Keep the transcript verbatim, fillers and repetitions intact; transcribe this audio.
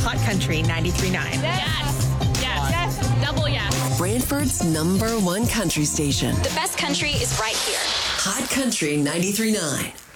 Hot Country ninety-three point nine. Yes. Yes. Yes. Double yes. Brantford's number one country station. The best country is right here. Hot Country ninety-three point nine.